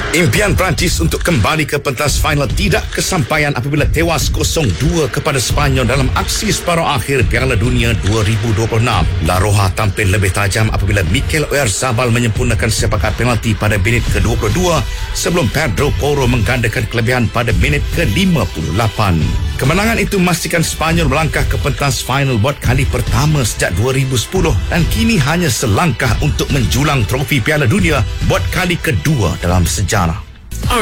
Impian Perancis untuk kembali ke pentas final tidak kesampaian apabila tewas 0-2 kepada Sepanyol dalam aksi separuh akhir Piala Dunia 2026. La Roja tampil lebih tajam apabila Mikel Oyarzabal menyempurnakan sepakat penalti pada minit ke-22 sebelum Pedro Porro menggandakan kelebihan pada minit ke-58. Kemenangan itu memastikan Sepanyol melangkah ke pentas final buat kali pertama sejak 2010 dan kini hanya selangkah untuk menjulang trofi Piala Dunia buat kali kedua dalam sejarah.